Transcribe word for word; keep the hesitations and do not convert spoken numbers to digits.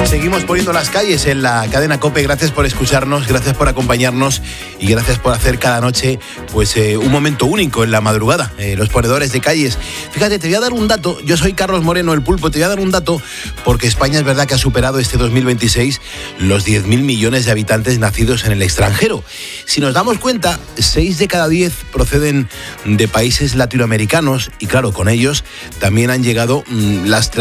Seguimos poniendo las calles en la cadena COPE. Gracias por escucharnos, gracias por acompañarnos y gracias por hacer cada noche pues eh, un momento único en la madrugada. Eh, los ponedores de calles. Fíjate, te voy a dar un dato. Yo soy Carlos Moreno, el Pulpo. Te voy a dar un dato porque España es verdad que ha superado este dos mil veintiséis los diez mil millones de habitantes nacidos en el extranjero. Si nos damos cuenta, seis de cada diez proceden de países latinoamericanos y claro, con ellos también han llegado mmm, las